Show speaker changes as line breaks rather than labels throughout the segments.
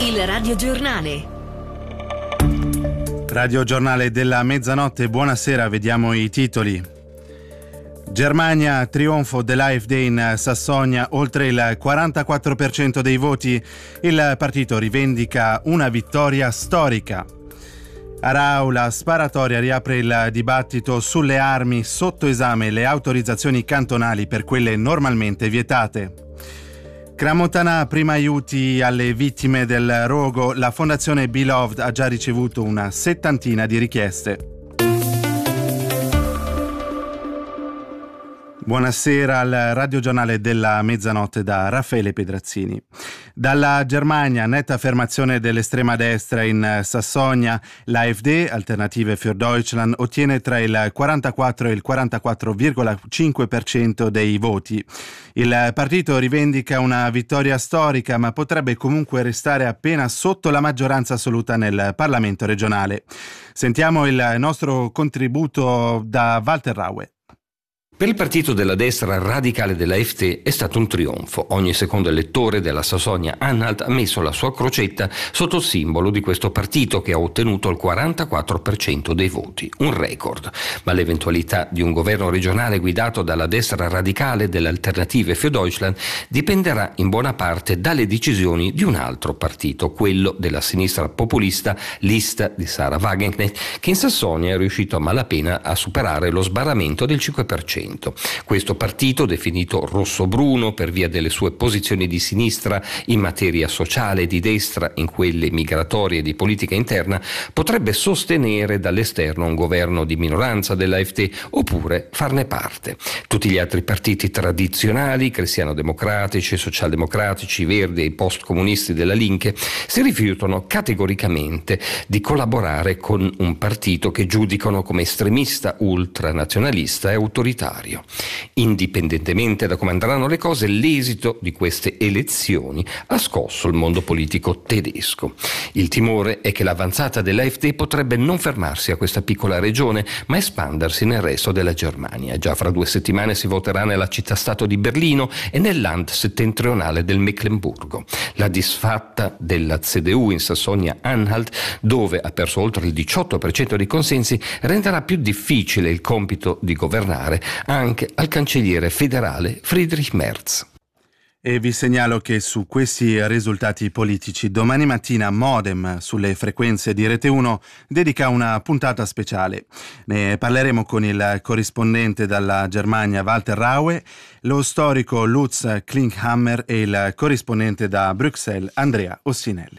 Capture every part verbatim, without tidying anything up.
Il radiogiornale.
Radiogiornale della mezzanotte, buonasera, vediamo i titoli. Germania, trionfo dell'A F D in Sassonia, oltre il quarantaquattro per cento dei voti. Il partito rivendica una vittoria storica. Arau, la sparatoria riapre il dibattito sulle armi, sotto esame le autorizzazioni cantonali per quelle normalmente vietate. Crans-Montana, prima aiuti alle vittime del rogo. La fondazione Beloved ha già ricevuto una settantina di richieste. Buonasera al radiogiornale della mezzanotte da Raffaele Pedrazzini. Dalla Germania, netta affermazione dell'estrema destra in Sassonia, l'A F D, Alternative für Deutschland, ottiene tra il quarantaquattro e il quarantaquattro virgola cinque per cento dei voti. Il partito rivendica una vittoria storica, ma potrebbe comunque restare appena sotto la maggioranza assoluta nel Parlamento regionale. Sentiamo il nostro contributo da Walter Raue.
Per il partito della destra radicale dell'A F D è stato un trionfo. Ogni secondo elettore della Sassonia-Anhalt ha messo la sua crocetta sotto il simbolo di questo partito, che ha ottenuto il quarantaquattro per cento dei voti, un record. Ma l'eventualità di un governo regionale guidato dalla destra radicale dell'Alternative für Deutschland dipenderà in buona parte dalle decisioni di un altro partito, quello della sinistra populista Lista di Sarah Wagenknecht, che in Sassonia è riuscito a malapena a superare lo sbarramento del cinque per cento. Questo partito, definito rosso-bruno per via delle sue posizioni di sinistra in materia sociale e di destra in quelle migratorie e di politica interna, potrebbe sostenere dall'esterno un governo di minoranza dell'A F D oppure farne parte. Tutti gli altri partiti tradizionali, cristiano-democratici, socialdemocratici, verdi e i post-comunisti della Linke, si rifiutano categoricamente di collaborare con un partito che giudicano come estremista, ultranazionalista e autoritario. Indipendentemente da come andranno le cose, l'esito di queste elezioni ha scosso il mondo politico tedesco. Il timore è che l'avanzata dell'A F D potrebbe non fermarsi a questa piccola regione, ma espandersi nel resto della Germania. Già fra due settimane si voterà nella città-stato di Berlino e nel Land settentrionale del Meclemburgo. La disfatta della C D U in Sassonia-Anhalt, dove ha perso oltre il diciotto per cento dei consensi, renderà più difficile il compito di governare anche al cancelliere federale Friedrich Merz.
E vi segnalo che su questi risultati politici domani mattina Modem sulle frequenze di Rete uno dedica una puntata speciale. Ne parleremo con il corrispondente dalla Germania Walter Raue, lo storico Lutz Klinkhammer e il corrispondente da Bruxelles Andrea Ossinelli.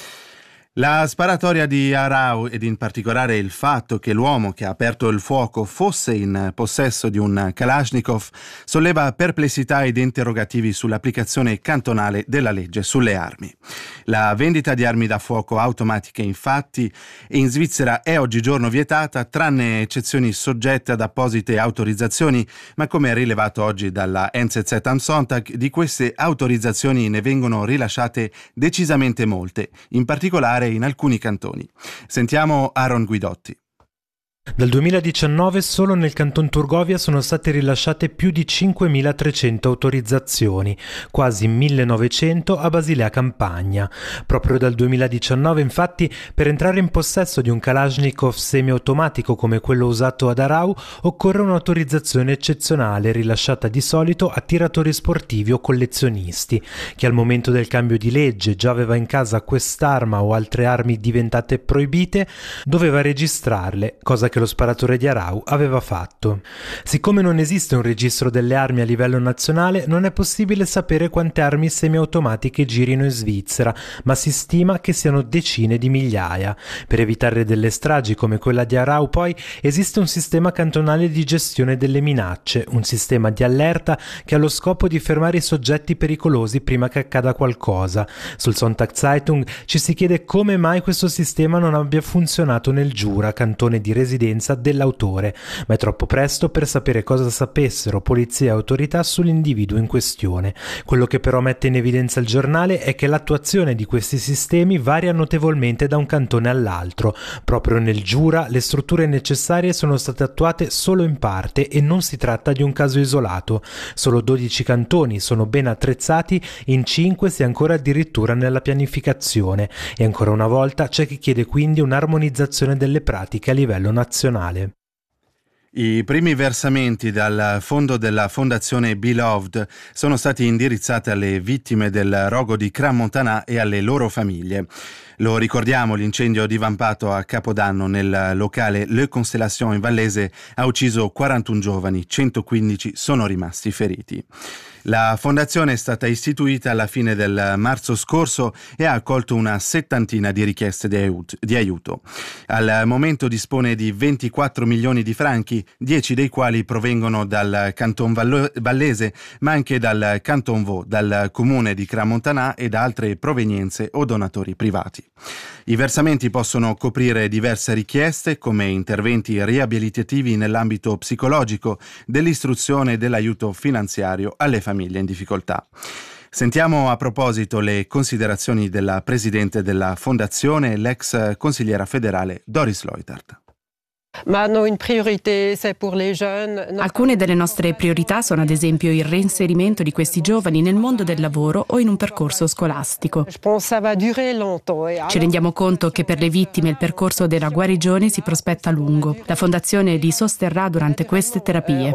La sparatoria di Arau, ed in particolare il fatto che l'uomo che ha aperto il fuoco fosse in possesso di un Kalashnikov, solleva perplessità ed interrogativi sull'applicazione cantonale della legge sulle armi. La vendita di armi da fuoco automatiche, infatti, in Svizzera è oggigiorno vietata, tranne eccezioni soggette ad apposite autorizzazioni, ma come rilevato oggi dalla N Z Z am Sonntag, di queste autorizzazioni ne vengono rilasciate decisamente molte, in particolare in alcuni cantoni. Sentiamo Aaron Guidotti.
Dal duemiladiciannove solo nel canton Turgovia sono state rilasciate più di cinquemilatrecento autorizzazioni, quasi millenovecento a Basilea Campagna. Proprio dal duemiladiciannove, infatti, per entrare in possesso di un Kalashnikov semiautomatico come quello usato ad Arau occorre un'autorizzazione eccezionale rilasciata di solito a tiratori sportivi o collezionisti. Chi al momento del cambio di legge già aveva in casa quest'arma o altre armi diventate proibite doveva registrarle, cosa che lo sparatore di Arau aveva fatto. Siccome non esiste un registro delle armi a livello nazionale, non è possibile sapere quante armi semiautomatiche girino in Svizzera, ma si stima che siano decine di migliaia. Per evitare delle stragi come quella di Arau, poi, esiste un sistema cantonale di gestione delle minacce, un sistema di allerta che ha lo scopo di fermare i soggetti pericolosi prima che accada qualcosa. Sul Sonntag Zeitung ci si chiede come mai questo sistema non abbia funzionato nel Giura, cantone di residenza residenza dell'autore, ma è troppo presto per sapere cosa sapessero polizia e autorità sull'individuo in questione. Quello che però mette in evidenza il giornale è che l'attuazione di questi sistemi varia notevolmente da un cantone all'altro. Proprio nel Giura le strutture necessarie sono state attuate solo in parte e non si tratta di un caso isolato. Solo dodici cantoni sono ben attrezzati, in cinque si è ancora addirittura nella pianificazione e ancora una volta c'è chi chiede quindi un'armonizzazione delle pratiche a livello nazionale.
I primi versamenti dal fondo della Fondazione Beloved sono stati indirizzati alle vittime del rogo di Crans-Montana e alle loro famiglie. Lo ricordiamo, l'incendio divampato a Capodanno nel locale Le Constellation in Vallese ha ucciso quarantuno giovani, centoquindici sono rimasti feriti. La fondazione è stata istituita alla fine del marzo scorso e ha accolto una settantina di richieste di aiuto. Al momento dispone di ventiquattro milioni di franchi, dieci dei quali provengono dal Canton Vallese, ma anche dal Canton Vaud, dal comune di Crans-Montana e da altre provenienze o donatori privati. I versamenti possono coprire diverse richieste come interventi riabilitativi nell'ambito psicologico, dell'istruzione e dell'aiuto finanziario alle famiglie in difficoltà. Sentiamo a proposito le considerazioni della presidente della fondazione, l'ex consigliera federale Doris Leuthard.
Alcune delle nostre priorità sono ad esempio il reinserimento di questi giovani nel mondo del lavoro o in un percorso scolastico. Ci rendiamo conto che per le vittime il percorso della guarigione si prospetta lungo. La Fondazione li sosterrà durante queste terapie.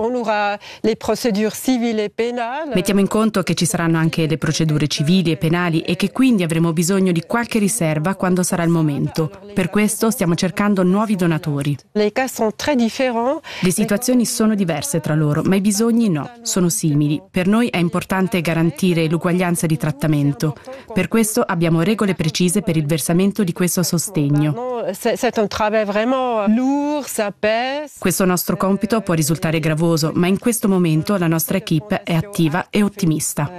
Mettiamo in conto che ci saranno anche le procedure civili e penali e che quindi avremo bisogno di qualche riserva quando sarà il momento. Per questo stiamo cercando nuovi donatori. Le situazioni sono diverse tra loro, ma i bisogni no, sono simili. Per noi è importante garantire l'uguaglianza di trattamento. Per questo abbiamo regole precise per il versamento di questo sostegno. Questo nostro compito può risultare gravoso, ma in questo momento la nostra equipe è attiva e ottimista.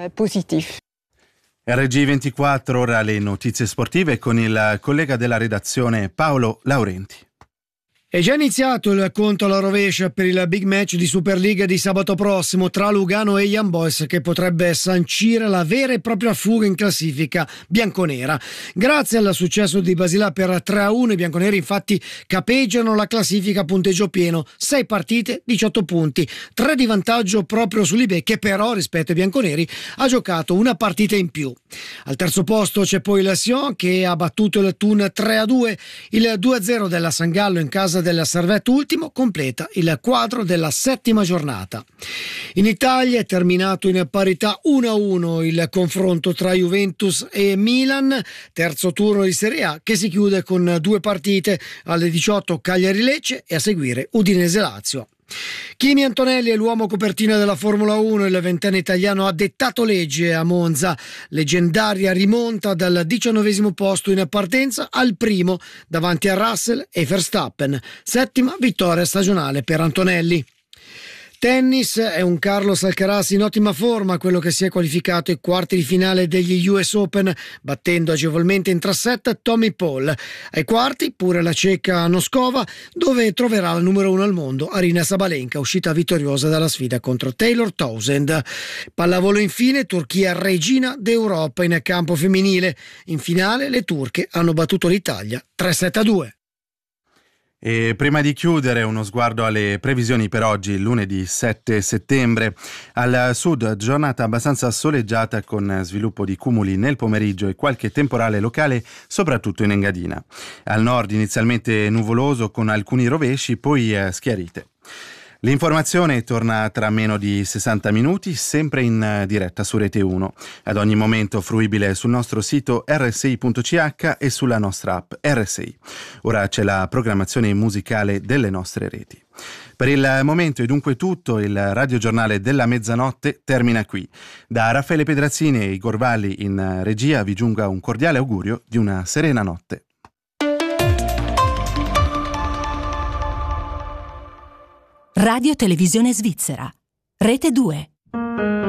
R G ventiquattro, ora le notizie sportive con il collega della redazione Paolo Laurenti.
È già iniziato il conto alla rovescia per il big match di Superliga di sabato prossimo tra Lugano e Young Boys, che potrebbe sancire la vera e propria fuga in classifica bianconera. Grazie al successo di Basilea per tre a uno, i bianconeri infatti capeggiano la classifica a punteggio pieno, sei partite, diciotto punti, tre di vantaggio proprio sull'Ibè, che però rispetto ai bianconeri ha giocato una partita in più. Al terzo posto c'è poi il Sion, che ha battuto il Thun tre a due, il due a zero della San Gallo in casa del Servette ultimo completa il quadro della settima giornata. In Italia è terminato in parità uno a uno il confronto tra Juventus e Milan, terzo turno di Serie A che si chiude con due partite, alle diciotto Cagliari-Lecce e a seguire Udinese-Lazio. Kimi Antonelli è l'uomo copertina della Formula uno, il ventenne italiano ha dettato legge a Monza, leggendaria rimonta dal diciannovesimo posto in partenza al primo davanti a Russell e Verstappen, settima vittoria stagionale per Antonelli. Tennis, è un Carlos Alcaraz in ottima forma, quello che si è qualificato ai quarti di finale degli U S Open, battendo agevolmente in tre set Tommy Paul. Ai quarti pure la ceca Noskova, dove troverà la numero uno al mondo Aryna Sabalenka, uscita vittoriosa dalla sfida contro Taylor Townsend. Pallavolo infine, Turchia regina d'Europa in campo femminile. In finale le turche hanno battuto l'Italia tre sette a due.
E prima di chiudere uno sguardo alle previsioni per oggi, lunedì sette settembre. Al sud giornata abbastanza soleggiata con sviluppo di cumuli nel pomeriggio e qualche temporale locale soprattutto in Engadina. Al nord inizialmente nuvoloso con alcuni rovesci, poi eh, schiarite. L'informazione torna tra meno di sessanta minuti, sempre in diretta su Rete uno, ad ogni momento fruibile sul nostro sito erre esse i punto ci acca e sulla nostra app R S I. Ora c'è la programmazione musicale delle nostre reti. Per il momento è dunque tutto, il radiogiornale della mezzanotte termina qui. Da Raffaele Pedrazzini e Igor Valli in regia vi giunga un cordiale augurio di una serena notte.
Radio Televisione Svizzera, Rete due.